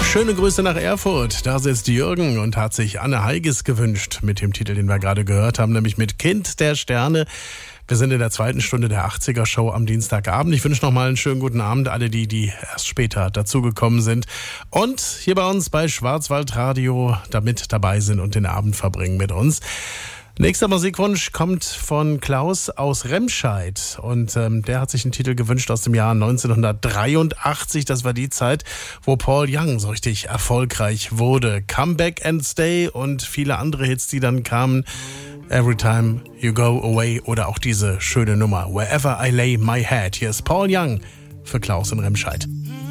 Schöne Grüße nach Erfurt. Da sitzt Jürgen und hat sich Anne Heiges gewünscht mit dem Titel, den wir gerade gehört haben, nämlich mit Kind der Sterne. Wir sind in der zweiten Stunde der 80er-Show am Dienstagabend. Ich wünsche nochmal einen schönen guten Abend alle, die erst später dazugekommen sind und hier bei uns bei Schwarzwaldradio damit dabei sind und den Abend verbringen mit uns. Nächster Musikwunsch kommt von Klaus aus Remscheid und der hat sich einen Titel gewünscht aus dem Jahr 1983. Das war die Zeit, wo Paul Young so richtig erfolgreich wurde. Come Back and Stay und viele andere Hits, die dann kamen. Every Time You Go Away oder auch diese schöne Nummer Wherever I Lay My Head. Hier ist Paul Young für Klaus in Remscheid.